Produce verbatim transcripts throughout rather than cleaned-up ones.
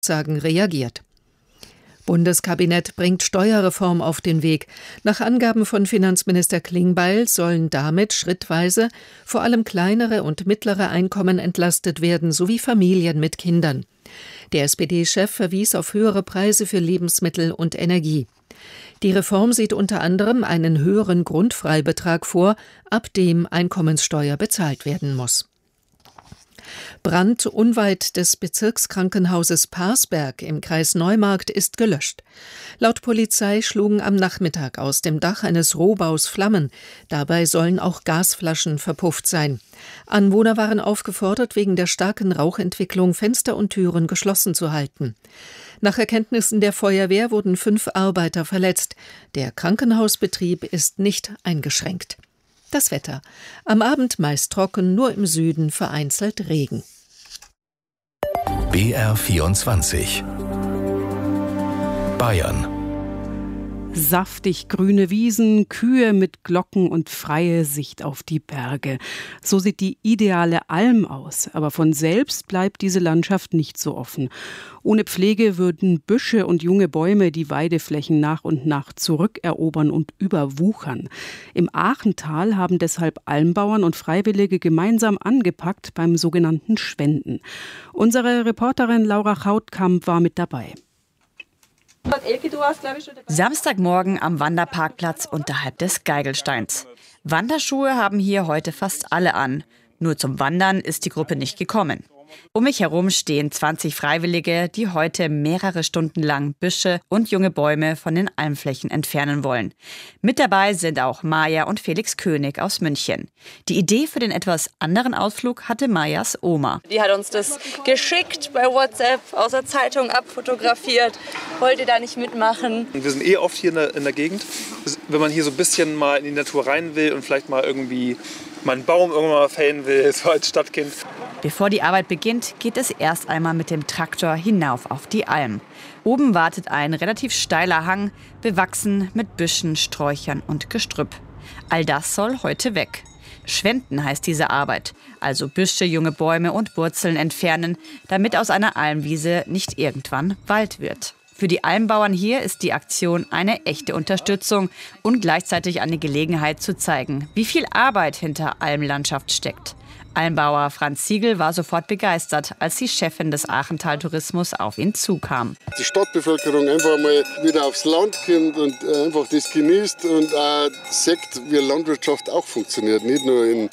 Sagen reagiert. Bundeskabinett bringt Steuerreform auf den Weg. Nach Angaben von Finanzminister Klingbeil sollen damit schrittweise vor allem kleinere und mittlere Einkommen entlastet werden, sowie Familien mit Kindern. Der S P D-Chef verwies auf höhere Preise für Lebensmittel und Energie. Die Reform sieht unter anderem einen höheren Grundfreibetrag vor, ab dem Einkommenssteuer bezahlt werden muss. Brand unweit des Bezirkskrankenhauses Parsberg im Kreis Neumarkt ist gelöscht. Laut Polizei schlugen am Nachmittag aus dem Dach eines Rohbaus Flammen. Dabei sollen auch Gasflaschen verpufft sein. Anwohner waren aufgefordert, wegen der starken Rauchentwicklung Fenster und Türen geschlossen zu halten. Nach Erkenntnissen der Feuerwehr wurden fünf Arbeiter verletzt. Der Krankenhausbetrieb ist nicht eingeschränkt. Das Wetter. Am Abend meist trocken, nur im Süden vereinzelt Regen. B R vierundzwanzig Bayern. Saftig grüne Wiesen, Kühe mit Glocken und freie Sicht auf die Berge. So sieht die ideale Alm aus. Aber von selbst bleibt diese Landschaft nicht so offen. Ohne Pflege würden Büsche und junge Bäume die Weideflächen nach und nach zurückerobern und überwuchern. Im Aachental haben deshalb Almbauern und Freiwillige gemeinsam angepackt beim sogenannten Schwenden. Unsere Reporterin Laura Chautkamp war mit dabei. Samstagmorgen am Wanderparkplatz unterhalb des Geigelsteins. Wanderschuhe haben hier heute fast alle an. Nur zum Wandern ist die Gruppe nicht gekommen. Um mich herum stehen zwanzig Freiwillige, die heute mehrere Stunden lang Büsche und junge Bäume von den Almflächen entfernen wollen. Mit dabei sind auch Maja und Felix König aus München. Die Idee für den etwas anderen Ausflug hatte Majas Oma. Die hat uns das geschickt bei WhatsApp, aus der Zeitung abfotografiert. Wollt ihr da nicht mitmachen? Wir sind eh oft hier in der, in der Gegend. Wenn man hier so ein bisschen mal in die Natur rein will und vielleicht mal irgendwie mal einen Baum irgendwann mal fällen will, so als Stadtkind. Bevor die Arbeit beginnt, geht es erst einmal mit dem Traktor hinauf auf die Alm. Oben wartet ein relativ steiler Hang, bewachsen mit Büschen, Sträuchern und Gestrüpp. All das soll heute weg. Schwenden heißt diese Arbeit, also Büsche, junge Bäume und Wurzeln entfernen, damit aus einer Almwiese nicht irgendwann Wald wird. Für die Almbauern hier ist die Aktion eine echte Unterstützung und gleichzeitig eine Gelegenheit zu zeigen, wie viel Arbeit hinter Almlandschaft steckt. Almbauer Franz Siegel war sofort begeistert, als die Chefin des Aachental Tourismus auf ihn zukam. Die Stadtbevölkerung einfach mal wieder aufs Land kommt und einfach das genießt und auch sieht, wie Landwirtschaft auch funktioniert. Nicht nur in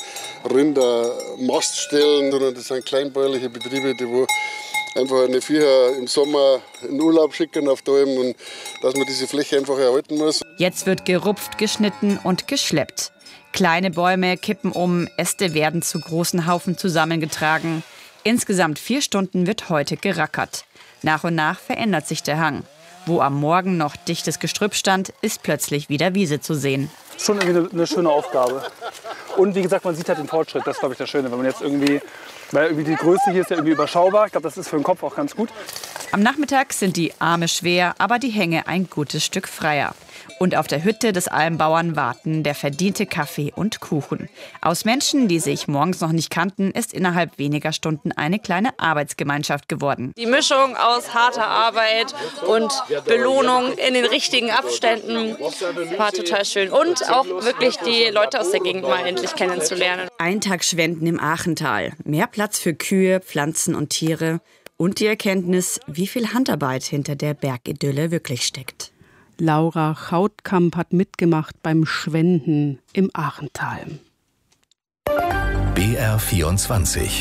Rindermaststellen, sondern das sind kleinbäuerliche Betriebe, die wo einfach eine Viecher im Sommer in Urlaub schicken auf die Alm und dass man diese Fläche einfach erhalten muss. Jetzt wird gerupft, geschnitten und geschleppt. Kleine Bäume kippen um, Äste werden zu großen Haufen zusammengetragen. Insgesamt vier Stunden wird heute gerackert. Nach und nach verändert sich der Hang. Wo am Morgen noch dichtes Gestrüpp stand, ist plötzlich wieder Wiese zu sehen. Schon irgendwie eine schöne Aufgabe. Und wie gesagt, man sieht halt den Fortschritt. Das ist, glaube ich, das Schöne. Wenn man jetzt irgendwie, weil irgendwie die Größe hier ist ja irgendwie überschaubar. Ich glaube, das ist für den Kopf auch ganz gut. Am Nachmittag sind die Arme schwer, aber die Hänge ein gutes Stück freier. Und auf der Hütte des Almbauern warten der verdiente Kaffee und Kuchen. Aus Menschen, die sich morgens noch nicht kannten, ist innerhalb weniger Stunden eine kleine Arbeitsgemeinschaft geworden. Die Mischung aus harter Arbeit und Belohnung in den richtigen Abständen war total schön. Und auch wirklich die Leute aus der Gegend mal endlich kennenzulernen. Ein Tag Schwenden im Aachental. Mehr Platz für Kühe, Pflanzen und Tiere. Und die Erkenntnis, wie viel Handarbeit hinter der Bergidylle wirklich steckt. Laura Chautkamp hat mitgemacht beim Schwenden im Aachental. B R vierundzwanzig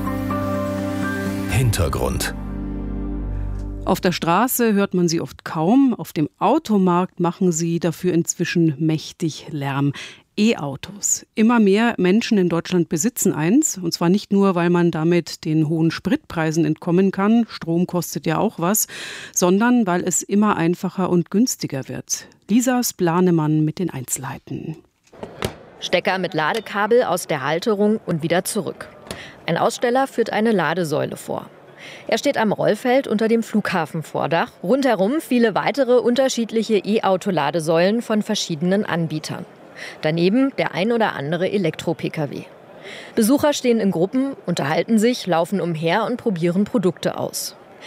Hintergrund. Auf der Straße hört man sie oft kaum, auf dem Automarkt machen sie dafür inzwischen mächtig Lärm. E-Autos. Immer mehr Menschen in Deutschland besitzen eins. Und zwar nicht nur, weil man damit den hohen Spritpreisen entkommen kann, Strom kostet ja auch was, sondern weil es immer einfacher und günstiger wird. Lisas Planemann mit den Einzelheiten. Stecker mit Ladekabel aus der Halterung und wieder zurück. Ein Aussteller führt eine Ladesäule vor. Er steht am Rollfeld unter dem Flughafenvordach. Rundherum viele weitere unterschiedliche E-Auto-Ladesäulen von verschiedenen Anbietern. Daneben der ein oder andere Elektro-Pkw. Besucher stehen in Gruppen, unterhalten sich, laufen umher und probieren Produkte aus.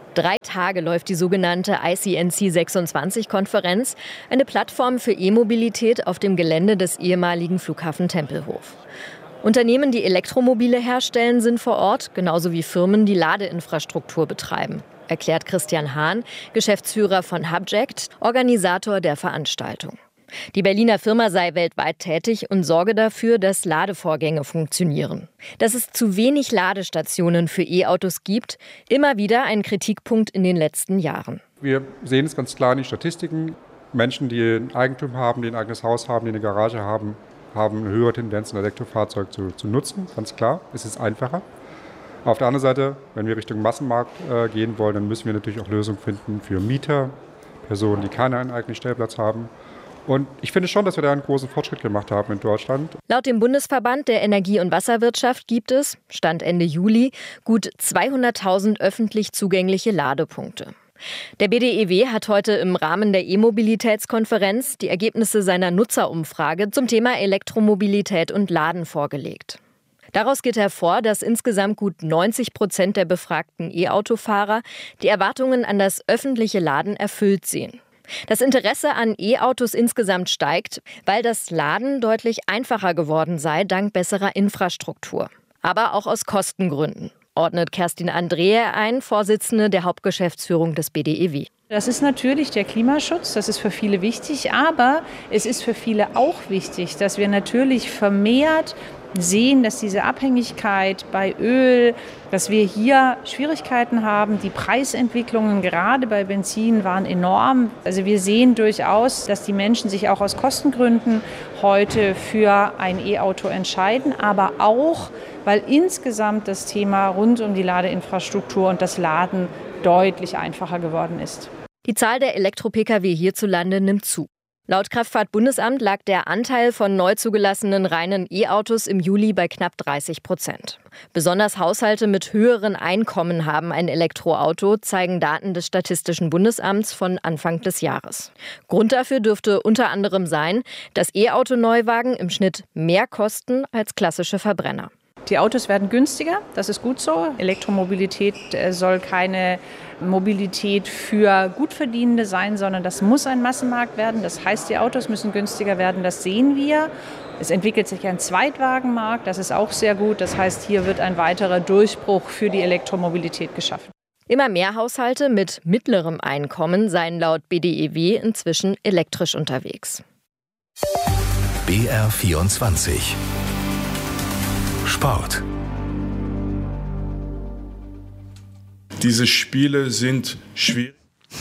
Drei Tage läuft die sogenannte I C N C sechsundzwanzig-Konferenz, eine Plattform für E-Mobilität auf dem Gelände des ehemaligen Flughafen Tempelhof. Unternehmen, die Elektromobile herstellen, sind vor Ort, genauso wie Firmen, die Ladeinfrastruktur betreiben, erklärt Christian Hahn, Geschäftsführer von Hubject, Organisator der Veranstaltung. Die Berliner Firma sei weltweit tätig und sorge dafür, dass Ladevorgänge funktionieren. Dass es zu wenig Ladestationen für E-Autos gibt, immer wieder ein Kritikpunkt in den letzten Jahren. Wir sehen es ganz klar in den Statistiken. Menschen, die ein Eigentum haben, die ein eigenes Haus haben, die eine Garage haben, haben eine höhere Tendenz, ein Elektrofahrzeug zu, zu nutzen. Ganz klar, es ist einfacher. Auf der anderen Seite, wenn wir Richtung Massenmarkt äh, gehen wollen, dann müssen wir natürlich auch Lösungen finden für Mieter, Personen, die keinen eigenen Stellplatz haben. Und ich finde schon, dass wir da einen großen Fortschritt gemacht haben in Deutschland. Laut dem Bundesverband der Energie- und Wasserwirtschaft gibt es, Stand Ende Juli, gut zweihunderttausend öffentlich zugängliche Ladepunkte. Der B D E W hat heute im Rahmen der E-Mobilitätskonferenz die Ergebnisse seiner Nutzerumfrage zum Thema Elektromobilität und Laden vorgelegt. Daraus geht hervor, dass insgesamt gut neunzig Prozent der befragten E-Autofahrer die Erwartungen an das öffentliche Laden erfüllt sehen. Das Interesse an E-Autos insgesamt steigt, weil das Laden deutlich einfacher geworden sei dank besserer Infrastruktur. Aber auch aus Kostengründen, ordnet Kerstin Andrehe ein, Vorsitzende der Hauptgeschäftsführung des B D E W. Das ist natürlich der Klimaschutz, das ist für viele wichtig, aber es ist für viele auch wichtig, dass wir natürlich vermehrt sehen, dass diese Abhängigkeit bei Öl, dass wir hier Schwierigkeiten haben. Die Preisentwicklungen gerade bei Benzin waren enorm. Also wir sehen durchaus, dass die Menschen sich auch aus Kostengründen heute für ein E-Auto entscheiden, aber auch, weil insgesamt das Thema rund um die Ladeinfrastruktur und das Laden deutlich einfacher geworden ist. Die Zahl der Elektro-Pkw hierzulande nimmt zu. Laut Kraftfahrtbundesamt lag der Anteil von neu zugelassenen reinen E-Autos im Juli bei knapp dreißig Prozent. Besonders Haushalte mit höheren Einkommen haben ein Elektroauto, zeigen Daten des Statistischen Bundesamts von Anfang des Jahres. Grund dafür dürfte unter anderem sein, dass E-Auto-Neuwagen im Schnitt mehr kosten als klassische Verbrenner. Die Autos werden günstiger, das ist gut so. Elektromobilität soll keine Mobilität für Gutverdienende sein, sondern das muss ein Massenmarkt werden. Das heißt, die Autos müssen günstiger werden, das sehen wir. Es entwickelt sich ein Zweitwagenmarkt, das ist auch sehr gut. Das heißt, hier wird ein weiterer Durchbruch für die Elektromobilität geschaffen. Immer mehr Haushalte mit mittlerem Einkommen seien laut B D E W inzwischen elektrisch unterwegs. B R vierundzwanzig Sport. Diese Spiele sind schwierig.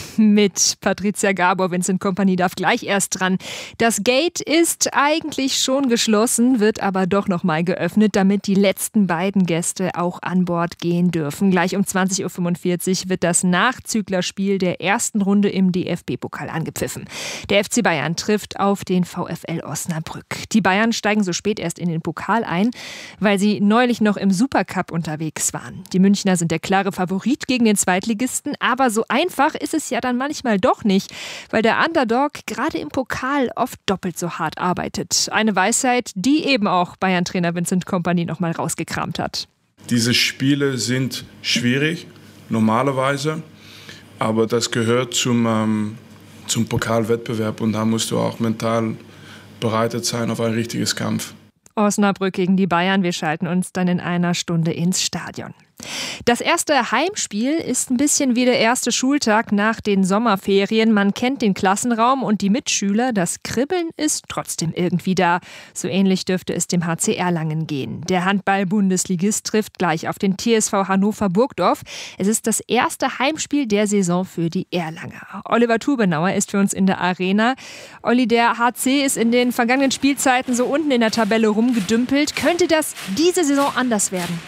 Mit Patricia Gabor, Vincent Kompany darf gleich erst dran. Das Gate ist eigentlich schon geschlossen, wird aber doch noch mal geöffnet, damit die letzten beiden Gäste auch an Bord gehen dürfen. Gleich um zwanzig Uhr fünfundvierzig wird das Nachzüglerspiel der ersten Runde im D F B-Pokal angepfiffen. Der F C Bayern trifft auf den VfL Osnabrück. Die Bayern steigen so spät erst in den Pokal ein, weil sie neulich noch im Supercup unterwegs waren. Die Münchner sind der klare Favorit gegen den Zweitligisten, aber so einfach ist es ja dann manchmal doch nicht, weil der Underdog gerade im Pokal oft doppelt so hart arbeitet. Eine Weisheit, die eben auch Bayern-Trainer Vincent Kompany noch mal rausgekramt hat. Diese Spiele sind schwierig, normalerweise, aber das gehört zum, ähm, zum Pokalwettbewerb und da musst du auch mental bereitet sein auf ein richtiges Kampf. Osnabrück gegen die Bayern. Wir schalten uns dann in einer Stunde ins Stadion. Das erste Heimspiel ist ein bisschen wie der erste Schultag nach den Sommerferien. Man kennt den Klassenraum und die Mitschüler. Das Kribbeln ist trotzdem irgendwie da. So ähnlich dürfte es dem H C Erlangen gehen. Der Handball-Bundesligist trifft gleich auf den T S V Hannover Burgdorf. Es ist das erste Heimspiel der Saison für die Erlanger. Oliver Tubenauer ist für uns in der Arena. Olli, der H C ist in den vergangenen Spielzeiten so unten in der Tabelle rumgedümpelt. Könnte das diese Saison anders werden?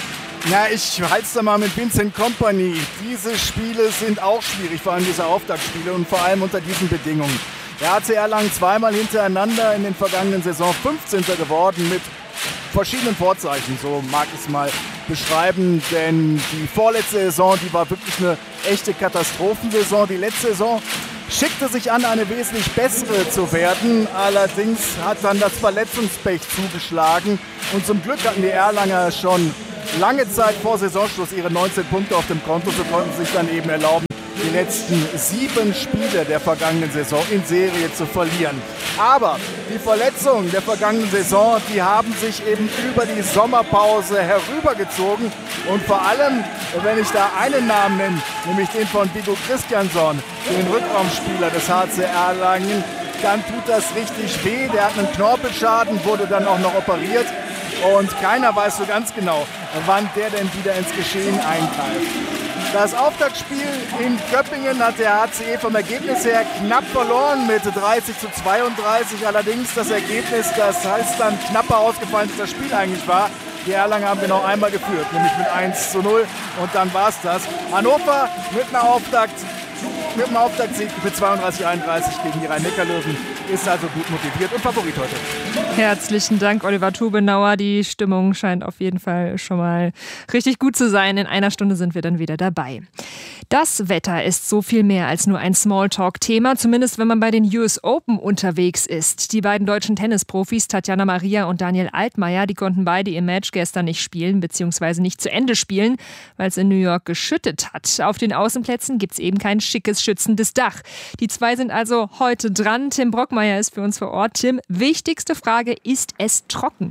Na, ich halte es da mal mit Vincent Kompany. Diese Spiele sind auch schwierig, vor allem diese Auftaktspiele und vor allem unter diesen Bedingungen. Der H C Erlangen zweimal hintereinander in den vergangenen Saison fünfzehnter geworden mit verschiedenen Vorzeichen, so mag ich es mal beschreiben. Denn die vorletzte Saison, die war wirklich eine echte Katastrophensaison. Die letzte Saison schickte sich an, eine wesentlich bessere zu werden. Allerdings hat dann das Verletzungspech zugeschlagen. Und zum Glück hatten die Erlanger schon lange Zeit vor Saisonschluss ihre neunzehn Punkte auf dem Konto. So konnten sie sich dann eben erlauben, die letzten sieben Spiele der vergangenen Saison in Serie zu verlieren. Aber die Verletzungen der vergangenen Saison, die haben sich eben über die Sommerpause herübergezogen. Und vor allem, wenn ich da einen Namen nenne, nämlich den von Viggo Kristjansson, den Rückraumspieler des H C Erlangen, dann tut das richtig weh. Der hat einen Knorpelschaden, wurde dann auch noch operiert. Und keiner weiß so ganz genau, wann der denn wieder ins Geschehen eingreift. Das Auftaktspiel in Göppingen hat der H C E vom Ergebnis her knapp verloren mit dreißig zu zweiunddreißig. Allerdings das Ergebnis, das heißt dann knapper ausgefallen, als das Spiel eigentlich war. Die Erlanger haben genau einmal geführt, nämlich mit eins zu null und dann war es das. Hannover mit einer Auftakt, mit einem Auftaktsieg mit zweiunddreißig einunddreißig gegen die Rhein-Neckar-Löwen ist also gut motiviert und Favorit heute. Herzlichen Dank, Oliver Tubenauer. Die Stimmung scheint auf jeden Fall schon mal richtig gut zu sein. In einer Stunde sind wir dann wieder dabei. Das Wetter ist so viel mehr als nur ein Smalltalk-Thema, zumindest wenn man bei den U S Open unterwegs ist. Die beiden deutschen Tennisprofis Tatjana Maria und Daniel Altmaier, die konnten beide ihr Match gestern nicht spielen, beziehungsweise nicht zu Ende spielen, weil es in New York geschüttet hat. Auf den Außenplätzen gibt es eben kein schickes, schützendes Dach. Die zwei sind also heute dran. Tim Brockmeier ist für uns vor Ort. Tim, wichtigste Frage, ist es trocken?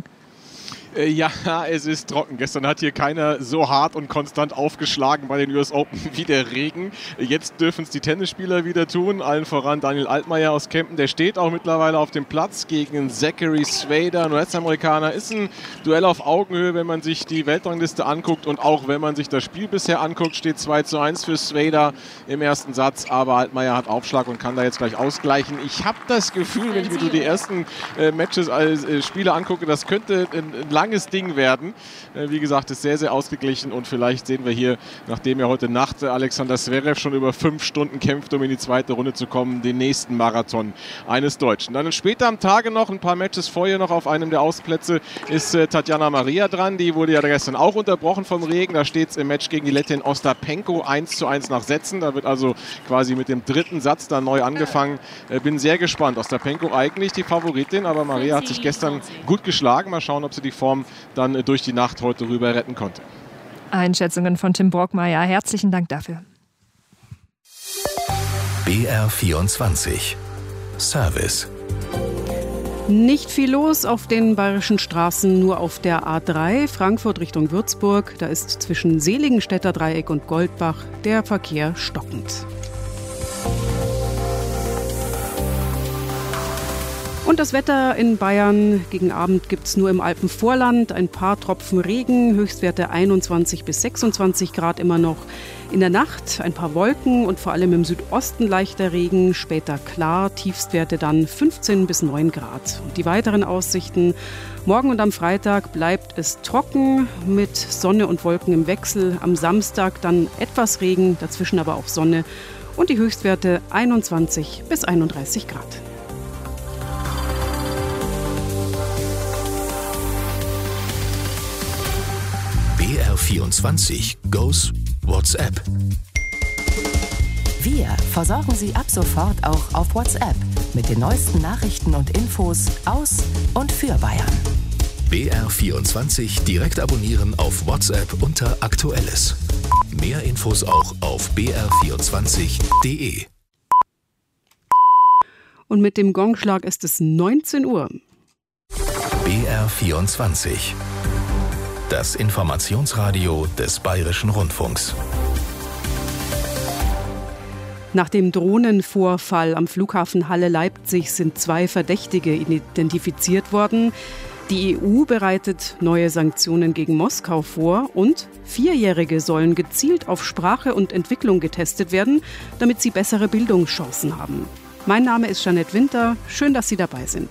Ja, es ist trocken. Gestern hat hier keiner so hart und konstant aufgeschlagen bei den U S Open wie der Regen. Jetzt dürfen es die Tennisspieler wieder tun. Allen voran Daniel Altmaier aus Kempten. Der steht auch mittlerweile auf dem Platz gegen Zachary Swader, ein U S-Amerikaner. Ist ein Duell auf Augenhöhe, wenn man sich die Weltrangliste anguckt. Und auch wenn man sich das Spiel bisher anguckt, steht zwei zu eins für Swader im ersten Satz. Aber Altmaier hat Aufschlag und kann da jetzt gleich ausgleichen. Ich habe das Gefühl, wenn ich mir so die ersten äh, Matches als äh, Spiele angucke, das könnte ein, ein langes Ding werden. Äh, wie gesagt, ist sehr, sehr ausgeglichen und vielleicht sehen wir hier, nachdem ja heute Nacht äh, Alexander Zverev schon über fünf Stunden kämpft, um in die zweite Runde zu kommen, den nächsten Marathon eines Deutschen. Dann später am Tage noch, ein paar Matches vorher noch auf einem der Außenplätze ist äh, Tatjana Maria dran. Die wurde ja gestern auch unterbrochen vom Regen. Da steht es im Match gegen die Lettin Ostapenko eins zu eins nach Sätzen. Da wird also quasi mit dem dritten Satz dann neu angefangen. Äh, bin sehr gespannt. Ostapenko eigentlich die Favoritin, aber Maria hat sich gestern gut geschlagen. Mal schauen, ob sie die Form dann durch die Nacht heute rüber retten konnte. Einschätzungen von Tim Brockmeier. Herzlichen Dank dafür. B R vierundzwanzig Service. Nicht viel los auf den bayerischen Straßen, nur auf der A drei Frankfurt Richtung Würzburg. Da ist zwischen Seligenstädter Dreieck und Goldbach der Verkehr stockend. Und das Wetter in Bayern. Gegen Abend gibt es nur im Alpenvorland ein paar Tropfen Regen, Höchstwerte einundzwanzig bis sechsundzwanzig Grad immer noch. In der Nacht ein paar Wolken und vor allem im Südosten leichter Regen, später klar, Tiefstwerte dann fünfzehn bis neun Grad. Und die weiteren Aussichten: Morgen und am Freitag bleibt es trocken mit Sonne und Wolken im Wechsel. Am Samstag dann etwas Regen, dazwischen aber auch Sonne und die Höchstwerte einundzwanzig bis einunddreißig Grad. B R vierundzwanzig Goes WhatsApp. Wir versorgen Sie ab sofort auch auf WhatsApp mit den neuesten Nachrichten und Infos aus und für Bayern. B R vierundzwanzig direkt abonnieren auf WhatsApp unter Aktuelles. Mehr Infos auch auf b r vierundzwanzig punkt d e. Und mit dem Gongschlag ist es neunzehn Uhr. B R vierundzwanzig. Das Informationsradio des Bayerischen Rundfunks. Nach dem Drohnenvorfall am Flughafen Halle-Leipzig sind zwei Verdächtige identifiziert worden. Die E U bereitet neue Sanktionen gegen Moskau vor und Vierjährige sollen gezielt auf Sprache und Entwicklung getestet werden, damit sie bessere Bildungschancen haben. Mein Name ist Jeanette Winter. Schön, dass Sie dabei sind.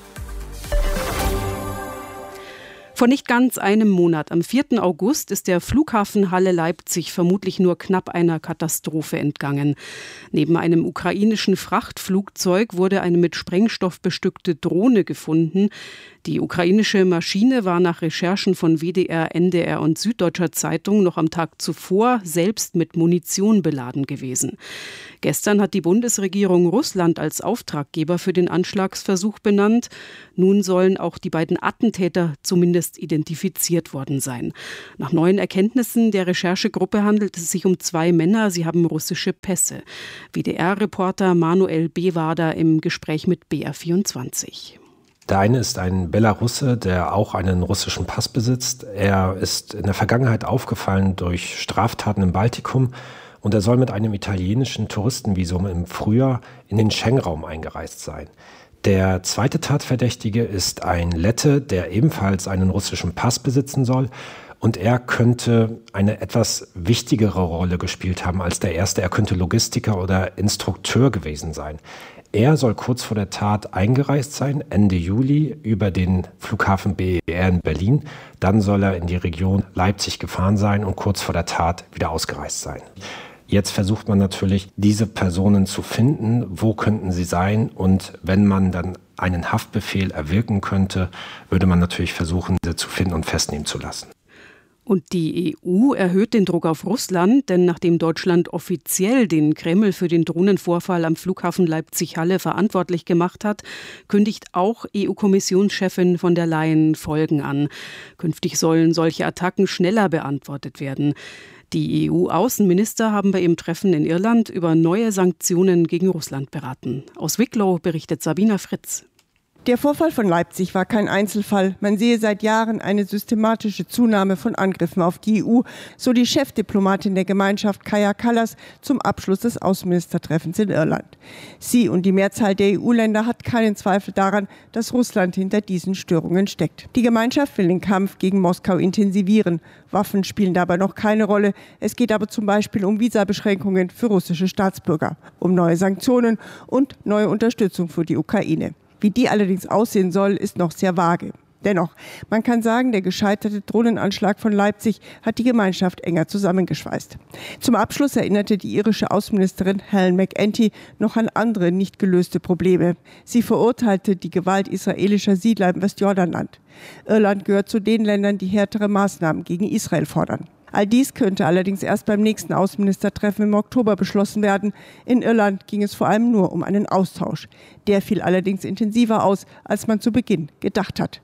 Vor nicht ganz einem Monat, am vierten August, ist der Flughafen Halle-Leipzig vermutlich nur knapp einer Katastrophe entgangen. Neben einem ukrainischen Frachtflugzeug wurde eine mit Sprengstoff bestückte Drohne gefunden. Die ukrainische Maschine war nach Recherchen von W D R, N D R und Süddeutscher Zeitung noch am Tag zuvor selbst mit Munition beladen gewesen. Gestern hat die Bundesregierung Russland als Auftraggeber für den Anschlagsversuch benannt. Nun sollen auch die beiden Attentäter zumindest identifiziert worden sein. Nach neuen Erkenntnissen der Recherchegruppe handelt es sich um zwei Männer. Sie haben russische Pässe. W D R-Reporter Manuel Bewader im Gespräch mit B R vierundzwanzig. Der eine ist ein Belarusse, der auch einen russischen Pass besitzt. Er ist in der Vergangenheit aufgefallen durch Straftaten im Baltikum und er soll mit einem italienischen Touristenvisum im Frühjahr in den Schengen-Raum eingereist sein. Der zweite Tatverdächtige ist ein Lette, der ebenfalls einen russischen Pass besitzen soll. Und er könnte eine etwas wichtigere Rolle gespielt haben als der erste. Er könnte Logistiker oder Instrukteur gewesen sein. Er soll kurz vor der Tat eingereist sein, Ende Juli, über den Flughafen B E R in Berlin. Dann soll er in die Region Leipzig gefahren sein und kurz vor der Tat wieder ausgereist sein. Jetzt versucht man natürlich, diese Personen zu finden. Wo könnten sie sein? Und wenn man dann einen Haftbefehl erwirken könnte, würde man natürlich versuchen, sie zu finden und festnehmen zu lassen. Und die E U erhöht den Druck auf Russland, denn nachdem Deutschland offiziell den Kreml für den Drohnenvorfall am Flughafen Leipzig-Halle verantwortlich gemacht hat, kündigt auch E U-Kommissionschefin von der Leyen Folgen an. Künftig sollen solche Attacken schneller beantwortet werden. Die E U-Außenminister haben bei ihrem Treffen in Irland über neue Sanktionen gegen Russland beraten. Aus Wicklow berichtet Sabina Fritz. Der Vorfall von Leipzig war kein Einzelfall. Man sehe seit Jahren eine systematische Zunahme von Angriffen auf die E U, so die Chefdiplomatin der Gemeinschaft Kaja Kallas zum Abschluss des Außenministertreffens in Irland. Sie und die Mehrzahl der E U-Länder hat keinen Zweifel daran, dass Russland hinter diesen Störungen steckt. Die Gemeinschaft will den Kampf gegen Moskau intensivieren. Waffen spielen dabei noch keine Rolle. Es geht aber zum Beispiel um Visabeschränkungen für russische Staatsbürger, um neue Sanktionen und neue Unterstützung für die Ukraine. Wie die allerdings aussehen soll, ist noch sehr vage. Dennoch, man kann sagen, der gescheiterte Drohnenanschlag von Leipzig hat die Gemeinschaft enger zusammengeschweißt. Zum Abschluss erinnerte die irische Außenministerin Helen McEntee noch an andere nicht gelöste Probleme. Sie verurteilte die Gewalt israelischer Siedler im Westjordanland. Irland gehört zu den Ländern, die härtere Maßnahmen gegen Israel fordern. All dies könnte allerdings erst beim nächsten Außenministertreffen im Oktober beschlossen werden. In Irland ging es vor allem nur um einen Austausch. Der fiel allerdings intensiver aus, als man zu Beginn gedacht hat.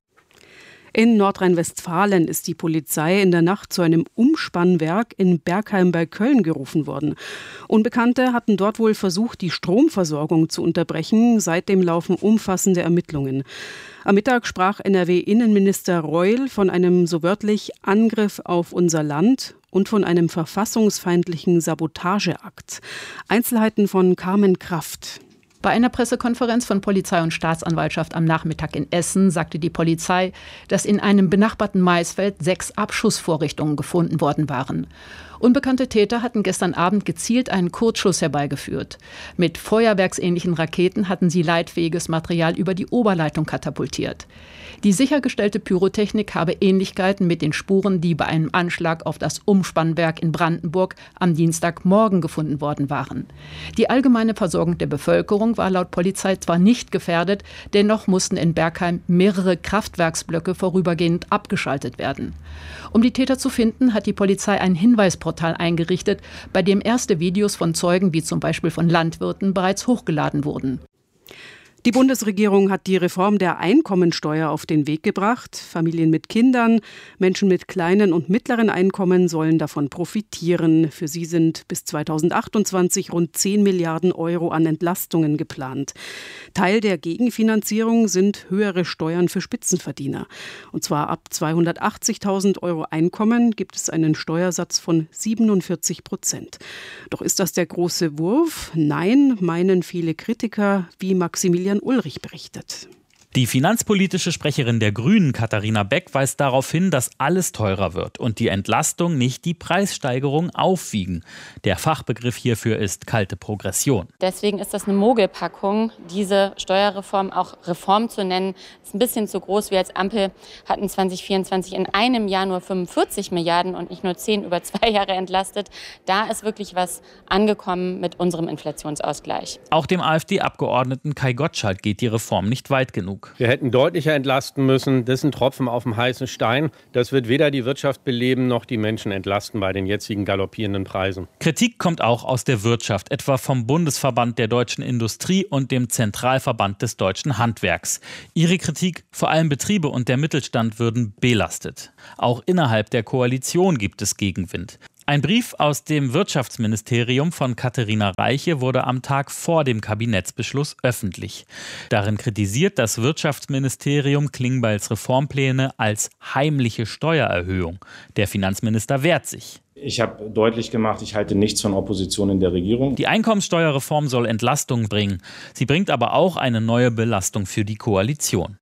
In Nordrhein-Westfalen ist die Polizei in der Nacht zu einem Umspannwerk in Bergheim bei Köln gerufen worden. Unbekannte hatten dort wohl versucht, die Stromversorgung zu unterbrechen. Seitdem laufen umfassende Ermittlungen. Am Mittag sprach N R W-Innenminister Reul von einem so wörtlich Angriff auf unser Land und von einem verfassungsfeindlichen Sabotageakt. Einzelheiten von Carmen Kraft. Bei einer Pressekonferenz von Polizei und Staatsanwaltschaft am Nachmittag in Essen sagte die Polizei, dass in einem benachbarten Maisfeld sechs Abschussvorrichtungen gefunden worden waren. Unbekannte Täter hatten gestern Abend gezielt einen Kurzschuss herbeigeführt. Mit feuerwerksähnlichen Raketen hatten sie leitfähiges Material über die Oberleitung katapultiert. Die sichergestellte Pyrotechnik habe Ähnlichkeiten mit den Spuren, die bei einem Anschlag auf das Umspannwerk in Brandenburg am Dienstagmorgen gefunden worden waren. Die allgemeine Versorgung der Bevölkerung war laut Polizei zwar nicht gefährdet, dennoch mussten in Bergheim mehrere Kraftwerksblöcke vorübergehend abgeschaltet werden. Um die Täter zu finden, hat die Polizei ein Hinweisportal eingerichtet, bei dem erste Videos von Zeugen wie zum Beispiel von Landwirten bereits hochgeladen wurden. Die Bundesregierung hat die Reform der Einkommensteuer auf den Weg gebracht. Familien mit Kindern, Menschen mit kleinen und mittleren Einkommen sollen davon profitieren. Für sie sind bis zweitausendachtundzwanzig rund zehn Milliarden Euro an Entlastungen geplant. Teil der Gegenfinanzierung sind höhere Steuern für Spitzenverdiener. Und zwar ab zweihundertachtzigtausend Euro Einkommen gibt es einen Steuersatz von siebenundvierzig Prozent. Doch ist das der große Wurf? Nein, meinen viele Kritiker, wie Maximilian Ulrich berichtet. Die finanzpolitische Sprecherin der Grünen, Katharina Beck, weist darauf hin, dass alles teurer wird und die Entlastung nicht die Preissteigerung aufwiegen. Der Fachbegriff hierfür ist kalte Progression. Deswegen ist das eine Mogelpackung, diese Steuerreform auch Reform zu nennen. Ist ein bisschen zu groß. Wir als Ampel hatten zwanzig vierundzwanzig in einem Jahr nur fünfundvierzig Milliarden und nicht nur zehn über zwei Jahre entlastet. Da ist wirklich was angekommen mit unserem Inflationsausgleich. Auch dem AfD-Abgeordneten Kai Gottschalk geht die Reform nicht weit genug. Eindruck. Wir hätten deutlicher entlasten müssen. Das ist ein Tropfen auf dem heißen Stein. Das wird weder die Wirtschaft beleben noch die Menschen entlasten bei den jetzigen galoppierenden Preisen. Kritik kommt auch aus der Wirtschaft, etwa vom Bundesverband der deutschen Industrie und dem Zentralverband des deutschen Handwerks. Ihre Kritik: vor allem Betriebe und der Mittelstand würden belastet. Auch innerhalb der Koalition gibt es Gegenwind. Ein Brief aus dem Wirtschaftsministerium von Katharina Reiche wurde am Tag vor dem Kabinettsbeschluss öffentlich. Darin kritisiert das Wirtschaftsministerium Klingbeils Reformpläne als heimliche Steuererhöhung. Der Finanzminister wehrt sich. Ich habe deutlich gemacht, ich halte nichts von Opposition in der Regierung. Die Einkommenssteuerreform soll Entlastung bringen. Sie bringt aber auch eine neue Belastung für die Koalition.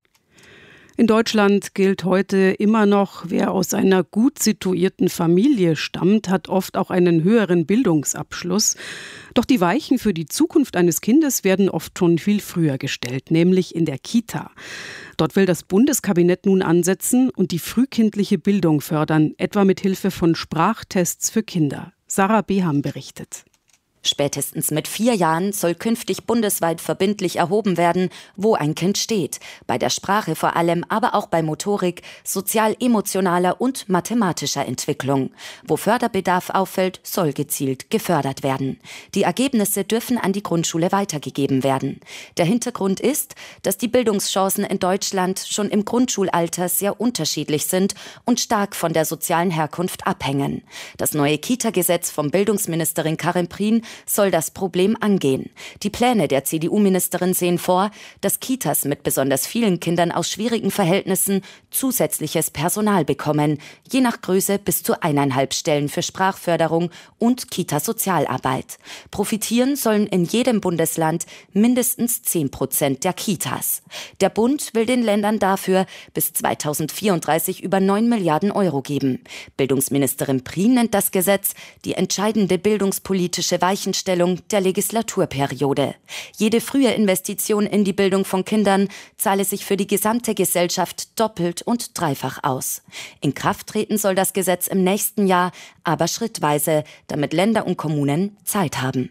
In Deutschland gilt heute immer noch, wer aus einer gut situierten Familie stammt, hat oft auch einen höheren Bildungsabschluss. Doch die Weichen für die Zukunft eines Kindes werden oft schon viel früher gestellt, nämlich in der Kita. Dort will das Bundeskabinett nun ansetzen und die frühkindliche Bildung fördern, etwa mit Hilfe von Sprachtests für Kinder. Sarah Beham berichtet. Spätestens mit vier Jahren soll künftig bundesweit verbindlich erhoben werden, wo ein Kind steht. Bei der Sprache vor allem, aber auch bei Motorik, sozial-emotionaler und mathematischer Entwicklung. Wo Förderbedarf auffällt, soll gezielt gefördert werden. Die Ergebnisse dürfen an die Grundschule weitergegeben werden. Der Hintergrund ist, dass die Bildungschancen in Deutschland schon im Grundschulalter sehr unterschiedlich sind und stark von der sozialen Herkunft abhängen. Das neue Kita-Gesetz von Bildungsministerin Karin Prien soll das Problem angehen. Die Pläne der C D U-Ministerin sehen vor, dass Kitas mit besonders vielen Kindern aus schwierigen Verhältnissen zusätzliches Personal bekommen, je nach Größe bis zu eineinhalb Stellen für Sprachförderung und Kita-Sozialarbeit. Profitieren sollen in jedem Bundesland mindestens zehn Prozent der Kitas. Der Bund will den Ländern dafür bis zweitausendvierunddreißig über neun Milliarden Euro geben. Bildungsministerin Prien nennt das Gesetz die entscheidende bildungspolitische Weichenstellung der Legislaturperiode. Jede frühe Investition in die Bildung von Kindern zahle sich für die gesamte Gesellschaft doppelt und dreifach aus. In Kraft treten soll das Gesetz im nächsten Jahr, aber schrittweise, damit Länder und Kommunen Zeit haben.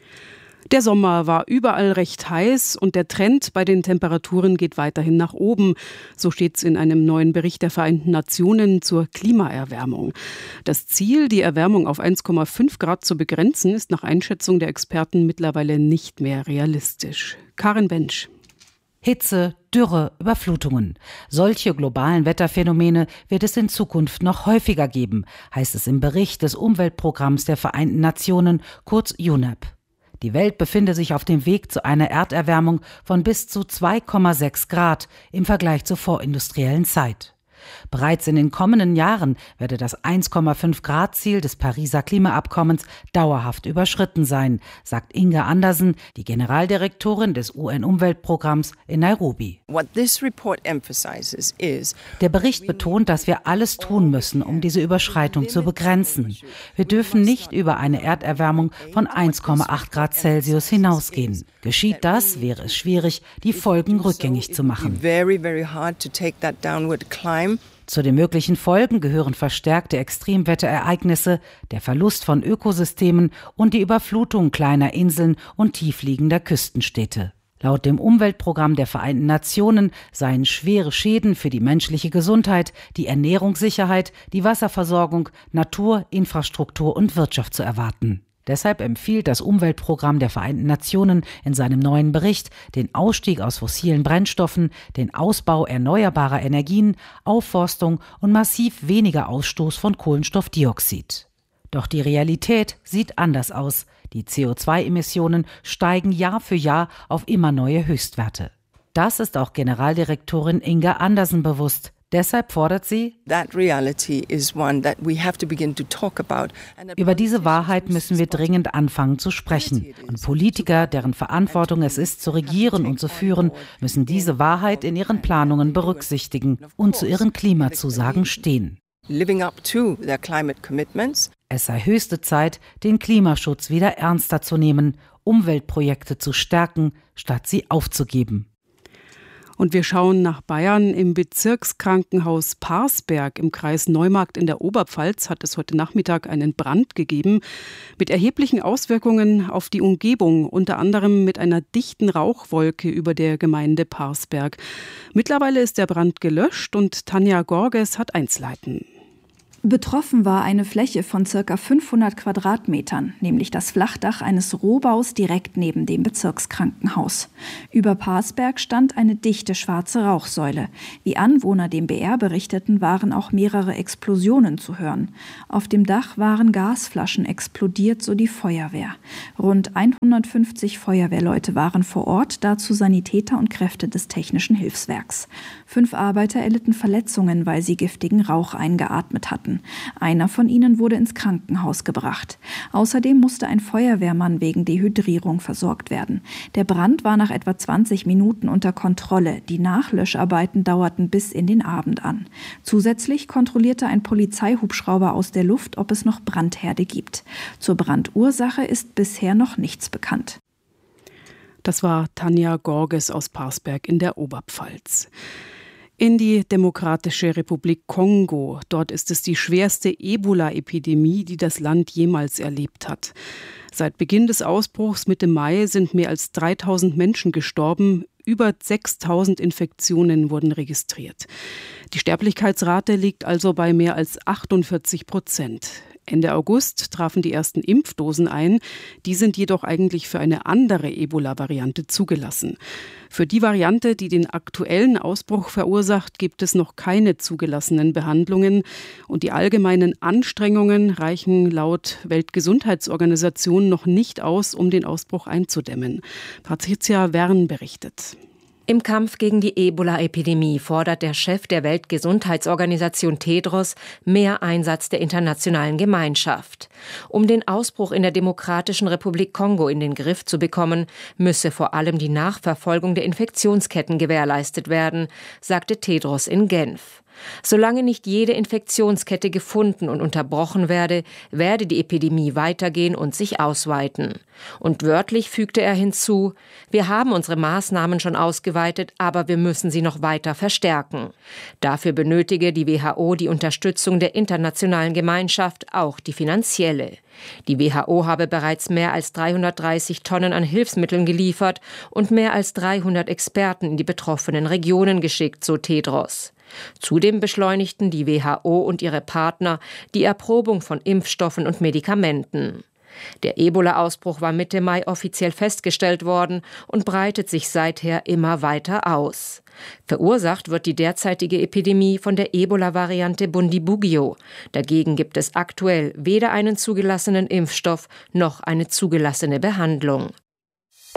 Der Sommer war überall recht heiß und der Trend bei den Temperaturen geht weiterhin nach oben. So steht es in einem neuen Bericht der Vereinten Nationen zur Klimaerwärmung. Das Ziel, die Erwärmung auf eins Komma fünf Grad zu begrenzen, ist nach Einschätzung der Experten mittlerweile nicht mehr realistisch. Karin Bensch. Hitze, Dürre, Überflutungen. Solche globalen Wetterphänomene wird es in Zukunft noch häufiger geben, heißt es im Bericht des Umweltprogramms der Vereinten Nationen, kurz U N E P. Die Welt befinde sich auf dem Weg zu einer Erderwärmung von bis zu zwei Komma sechs Grad im Vergleich zur vorindustriellen Zeit. Bereits in den kommenden Jahren werde das eins Komma fünf Grad Ziel des Pariser Klimaabkommens dauerhaft überschritten sein, sagt Inga Andersen, die Generaldirektorin des U N-Umweltprogramms in Nairobi. Der Bericht betont, dass wir alles tun müssen, um diese Überschreitung zu begrenzen. Wir dürfen nicht über eine Erderwärmung von eins Komma acht Grad Celsius hinausgehen. Geschieht das, wäre es schwierig, die Folgen rückgängig zu machen. Zu den möglichen Folgen gehören verstärkte Extremwetterereignisse, der Verlust von Ökosystemen und die Überflutung kleiner Inseln und tiefliegender Küstenstädte. Laut dem Umweltprogramm der Vereinten Nationen seien schwere Schäden für die menschliche Gesundheit, die Ernährungssicherheit, die Wasserversorgung, Natur, Infrastruktur und Wirtschaft zu erwarten. Deshalb empfiehlt das Umweltprogramm der Vereinten Nationen in seinem neuen Bericht den Ausstieg aus fossilen Brennstoffen, den Ausbau erneuerbarer Energien, Aufforstung und massiv weniger Ausstoß von Kohlenstoffdioxid. Doch die Realität sieht anders aus. Die C O zwei Emissionen steigen Jahr für Jahr auf immer neue Höchstwerte. Das ist auch Generaldirektorin Inga Andersen bewusst. Deshalb fordert sie, über diese Wahrheit müssen wir dringend anfangen zu sprechen. Und Politiker, deren Verantwortung es ist, zu regieren und zu führen, müssen diese Wahrheit in ihren Planungen berücksichtigen und zu ihren Klimazusagen stehen. Es sei höchste Zeit, den Klimaschutz wieder ernster zu nehmen, Umweltprojekte zu stärken, statt sie aufzugeben. Und wir schauen nach Bayern. Im Bezirkskrankenhaus Parsberg im Kreis Neumarkt in der Oberpfalz hat es heute Nachmittag einen Brand gegeben mit erheblichen Auswirkungen auf die Umgebung, unter anderem mit einer dichten Rauchwolke über der Gemeinde Parsberg. Mittlerweile ist der Brand gelöscht und Tanja Gorges hat Einzelheiten. Betroffen war eine Fläche von ca. fünfhundert Quadratmetern, nämlich das Flachdach eines Rohbaus direkt neben dem Bezirkskrankenhaus. Über Parsberg stand eine dichte schwarze Rauchsäule. Wie Anwohner dem B R berichteten, waren auch mehrere Explosionen zu hören. Auf dem Dach waren Gasflaschen explodiert, so die Feuerwehr. Rund hundertfünfzig Feuerwehrleute waren vor Ort, dazu Sanitäter und Kräfte des Technischen Hilfswerks. Fünf Arbeiter erlitten Verletzungen, weil sie giftigen Rauch eingeatmet hatten. Einer von ihnen wurde ins Krankenhaus gebracht. Außerdem musste ein Feuerwehrmann wegen Dehydrierung versorgt werden. Der Brand war nach etwa zwanzig Minuten unter Kontrolle. Die Nachlöscharbeiten dauerten bis in den Abend an. Zusätzlich kontrollierte ein Polizeihubschrauber aus der Luft, ob es noch Brandherde gibt. Zur Brandursache ist bisher noch nichts bekannt. Das war Tanja Gorges aus Parsberg in der Oberpfalz. In die Demokratische Republik Kongo. Dort ist es die schwerste Ebola-Epidemie, die das Land jemals erlebt hat. Seit Beginn des Ausbruchs Mitte Mai sind mehr als dreitausend Menschen gestorben. Über sechstausend Infektionen wurden registriert. Die Sterblichkeitsrate liegt also bei mehr als achtundvierzig Prozent. Ende August trafen die ersten Impfdosen ein. Die sind jedoch eigentlich für eine andere Ebola-Variante zugelassen. Für die Variante, die den aktuellen Ausbruch verursacht, gibt es noch keine zugelassenen Behandlungen. Und die allgemeinen Anstrengungen reichen laut Weltgesundheitsorganisation noch nicht aus, um den Ausbruch einzudämmen. Patricia Wern berichtet. Im Kampf gegen die Ebola-Epidemie fordert der Chef der Weltgesundheitsorganisation Tedros mehr Einsatz der internationalen Gemeinschaft. Um den Ausbruch in der Demokratischen Republik Kongo in den Griff zu bekommen, müsse vor allem die Nachverfolgung der Infektionsketten gewährleistet werden, sagte Tedros in Genf. Solange nicht jede Infektionskette gefunden und unterbrochen werde, werde die Epidemie weitergehen und sich ausweiten. Und wörtlich fügte er hinzu: Wir haben unsere Maßnahmen schon ausgeweitet, aber wir müssen sie noch weiter verstärken. Dafür benötige die W H O die Unterstützung der internationalen Gemeinschaft, auch die finanzielle. Die W H O habe bereits mehr als dreihundertdreißig Tonnen an Hilfsmitteln geliefert und mehr als dreihundert Experten in die betroffenen Regionen geschickt, so Tedros. Zudem beschleunigten die W H O und ihre Partner die Erprobung von Impfstoffen und Medikamenten. Der Ebola-Ausbruch war Mitte Mai offiziell festgestellt worden und breitet sich seither immer weiter aus. Verursacht wird die derzeitige Epidemie von der Ebola-Variante Bundibugyo. Dagegen gibt es aktuell weder einen zugelassenen Impfstoff noch eine zugelassene Behandlung.